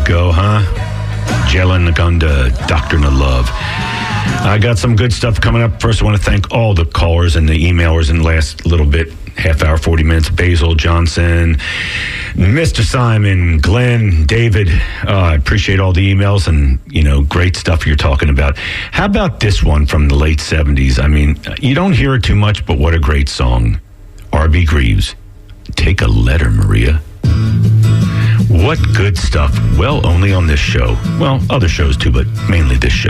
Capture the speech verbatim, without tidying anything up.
you go, huh? Jalen Nagunda, Doctrine of Love. I got some good stuff coming up. First, I want to thank all the callers and the emailers in the last little bit, half hour, forty minutes. Basil Johnson, Mister Simon, Glenn, David. Uh, I appreciate all the emails and, you know, great stuff you're talking about. How about this one from the late seventies? I mean, you don't hear it too much, but what a great song. R B Greaves, Take a Letter, Maria. What good stuff. Well, only on this show. Well, other shows too, but mainly this show.